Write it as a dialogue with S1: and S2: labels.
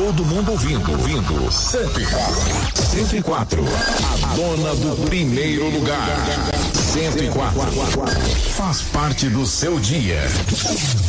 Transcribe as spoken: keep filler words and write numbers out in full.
S1: todo mundo ouvindo, ouvindo. cento e quatro. cento e quatro. A dona do primeiro lugar. cento e quatro. Faz parte do seu dia.